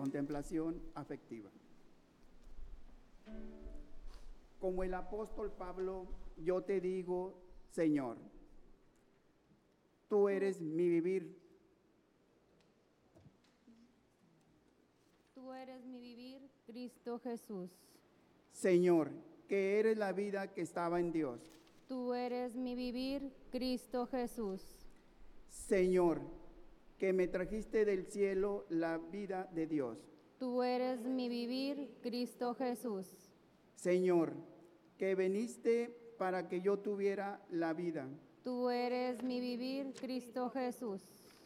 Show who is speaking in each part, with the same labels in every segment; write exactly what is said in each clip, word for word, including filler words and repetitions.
Speaker 1: contemplación afectiva. Como el apóstol Pablo, yo te digo, Señor, tú eres mi vivir.
Speaker 2: Tú eres mi vivir, Cristo Jesús.
Speaker 1: Señor, que eres la vida que estaba en Dios.
Speaker 2: Tú eres mi vivir, Cristo Jesús.
Speaker 1: Señor, que me trajiste del cielo la vida de Dios.
Speaker 2: Tú eres mi vivir, Cristo Jesús.
Speaker 1: Señor, que viniste para que yo tuviera la vida.
Speaker 2: Tú eres mi vivir, Cristo Jesús.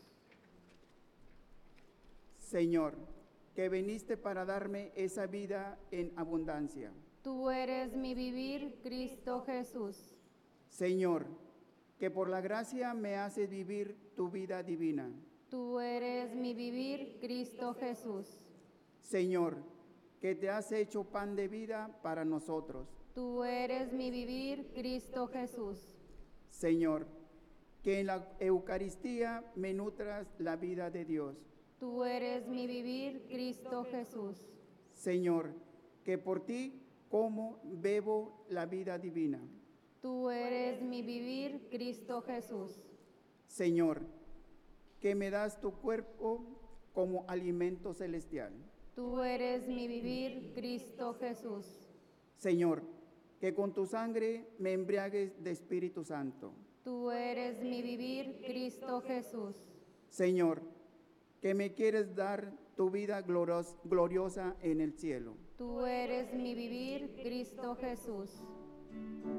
Speaker 1: Señor, que viniste para darme esa vida en abundancia.
Speaker 2: Tú eres mi vivir, Cristo Jesús.
Speaker 1: Señor, que por la gracia me haces vivir tu vida divina.
Speaker 2: Tú eres mi vivir, Cristo Jesús.
Speaker 1: Señor, que te has hecho pan de vida para nosotros.
Speaker 2: Tú eres mi vivir, Cristo Jesús.
Speaker 1: Señor, que en la Eucaristía me nutras la vida de Dios.
Speaker 2: Tú eres mi vivir, Cristo Jesús.
Speaker 1: Señor, que por ti como bebo la vida divina.
Speaker 2: Tú eres mi vivir, Cristo Jesús.
Speaker 1: Señor, que me das tu cuerpo como alimento celestial.
Speaker 2: Tú eres mi vivir, Cristo Jesús.
Speaker 1: Señor, que con tu sangre me embriagues de Espíritu Santo.
Speaker 2: Tú eres mi vivir, Cristo Jesús.
Speaker 1: Señor, que me quieres dar tu vida gloros- gloriosa en el cielo.
Speaker 2: Tú eres mi vivir, Cristo Jesús.